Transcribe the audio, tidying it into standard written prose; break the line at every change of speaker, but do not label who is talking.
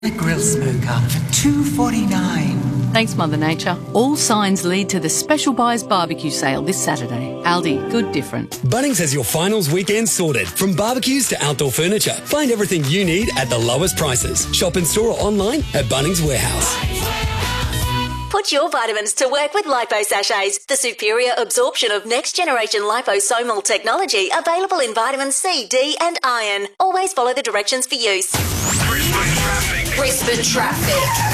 A grill smoker for $2.49.
Thanks, Mother Nature. All signs lead to the Special Buys barbecue sale this Saturday. Aldi, good different.
Bunnings has your finals weekend sorted. From barbecues to outdoor furniture. Find everything you need at the lowest prices. Shop in store or online at Bunnings Warehouse.
Put your vitamins to work with Lipo Sachets, the superior absorption of next-generation liposomal technology available in vitamin C, D and iron. Always follow the directions for use.
Brisbane traffic.